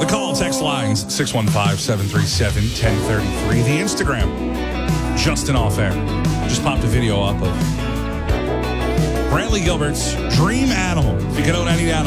The call and text lines, 615-737-1033. The Instagram, Justin Off Air. Just popped a video up of Brantley Gilbert's dream animal. If you could own any animal,